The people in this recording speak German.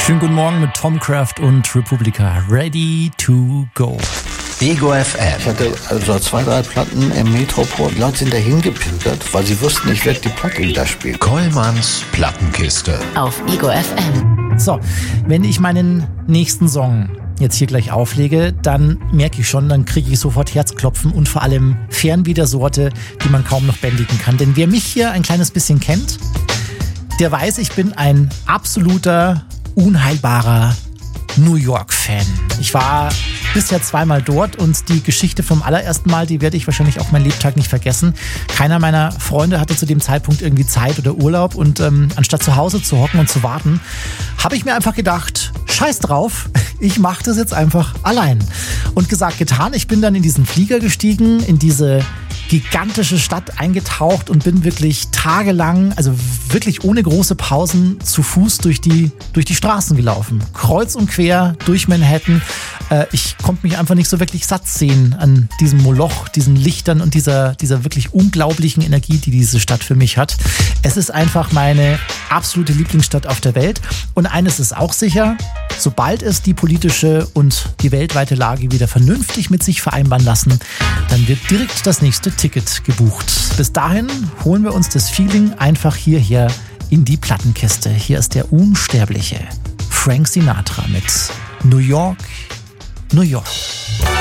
Schönen guten Morgen mit Tom Kraft und Republica. Ready to go. Ego FM. Ich hatte also 2, 3 Platten im Metropol. Die Leute sind da hingepilgert, weil sie wussten, ich werde die Platte da spielen. Kollmanns Plattenkiste. Auf Ego FM. So, wenn ich meinen nächsten Song jetzt hier gleich auflege, dann merke ich schon, dann kriege ich sofort Herzklopfen und vor allem Fernweh der Sorte, die man kaum noch bändigen kann. Denn wer mich hier ein kleines bisschen kennt, der weiß, ich bin ein absoluter, unheilbarer New York-Fan. Ich war bisher 2-mal dort und die Geschichte vom allerersten Mal, die werde ich wahrscheinlich auch mein Lebtag nicht vergessen. Keiner meiner Freunde hatte zu dem Zeitpunkt irgendwie Zeit oder Urlaub und anstatt zu Hause zu hocken und zu warten, habe ich mir einfach gedacht, scheiß drauf, ich mache das jetzt einfach allein. Und gesagt, getan, ich bin dann in diesen Flieger gestiegen, in diese gigantische Stadt eingetaucht und bin wirklich tagelang, also wirklich ohne große Pausen, zu Fuß durch die Straßen gelaufen. Kreuz und quer durch Manhattan. Ich konnte mich einfach nicht so wirklich satt sehen an diesem Moloch, diesen Lichtern und dieser wirklich unglaublichen Energie, die diese Stadt für mich hat. Es ist einfach meine absolute Lieblingsstadt auf der Welt. Und eines ist auch sicher, sobald es die politische und die weltweite Lage wieder vernünftig mit sich vereinbaren lassen, dann wird direkt das nächste Ticket gebucht. Bis dahin holen wir uns das Feeling einfach hierher in die Plattenkiste. Hier ist der unsterbliche Frank Sinatra mit New York, New York.